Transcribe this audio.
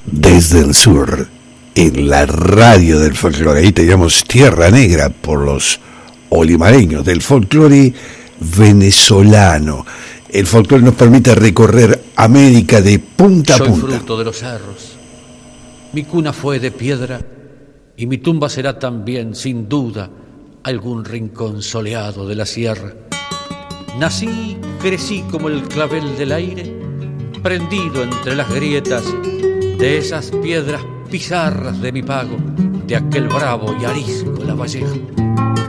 desde el sur, en la radio del folclore. Ahí teníamos Tierra Negra por los olimareños del folclore venezolano. El folclore nos permite recorrer América de punta a punta. Soy fruto de los cerros. Mi cuna fue de piedra y mi tumba será también, sin duda, algún rincón soleado de la sierra. Nací, crecí como el clavel del aire, prendido entre las grietas de esas piedras pizarras de mi pago, de aquel bravo y arisco Lavalleja.